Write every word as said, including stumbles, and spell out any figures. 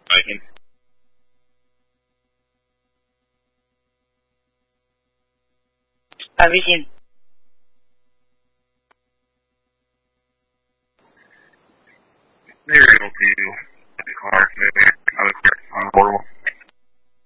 Viking. Uh, Viking. Maybe able to the car, maybe I was on the portal.